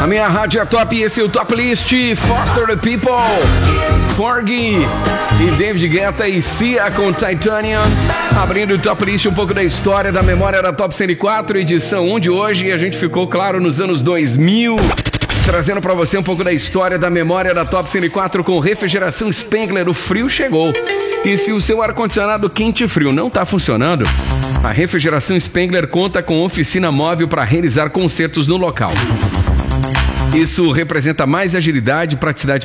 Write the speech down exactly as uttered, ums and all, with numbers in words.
A minha rádio é top e esse é o Top List. Foster the People, Fergie e David Guetta e Sia com Titanium. Abrindo o Top List, um pouco da história da memória da Top cento e quatro, edição um de hoje. E a gente ficou, claro, nos anos dois mil, trazendo pra você um pouco da história da memória da Top cento e quatro com refrigeração Spengler. O frio chegou. E se o seu ar-condicionado quente e frio não tá funcionando, a refrigeração Spengler conta com oficina móvel para realizar consertos no local. Isso representa mais agilidade e praticidade